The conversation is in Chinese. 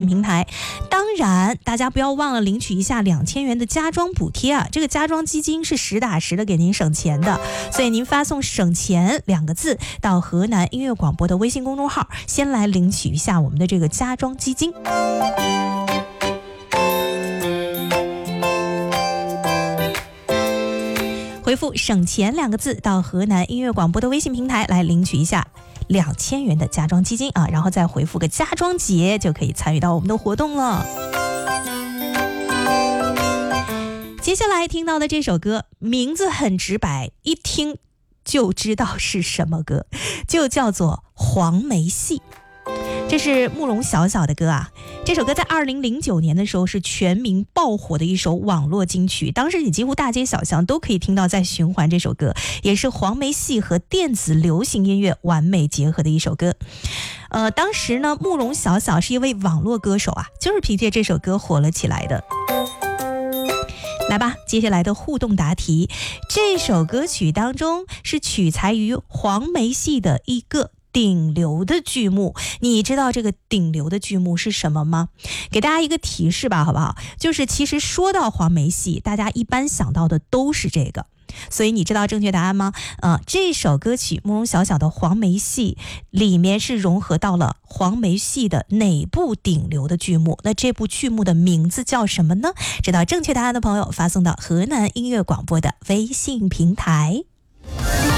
平台。当然大家不要忘了领取一下2000元的家装补贴啊，这个家装基金是实打实的给您省钱的，所以您发送省钱2个字到河南音乐广播的微信公众号，先来领取一下我们的这个家装基金。回复省钱2个字到河南音乐广播的微信平台来领取一下2000元的家装基金啊，然后再回复个家装节就可以参与到我们的活动了。接下来听到的这首歌名字很直白，一听就知道是什么歌，就叫做黄梅戏。这是慕容晓晓的歌啊，这首歌在2009年的时候是全民爆火的一首网络金曲，当时你几乎大街小巷都可以听到在循环这首歌，也是黄梅戏和电子流行音乐完美结合的一首歌。当时呢，慕容晓晓是一位网络歌手啊，就是凭借这首歌火了起来的。来吧，接下来的互动答题，这首歌曲当中是取材于黄梅戏的一个顶流的剧目，你知道这个顶流的剧目是什么吗？给大家一个提示吧，好不好？就是其实说到黄梅戏，大家一般想到的都是这个，所以你知道正确答案吗？这首歌曲慕容晓晓的黄梅戏里面是融合到了黄梅戏的哪部顶流的剧目？那这部剧目的名字叫什么呢？知道正确答案的朋友发送到河南音乐广播的微信平台。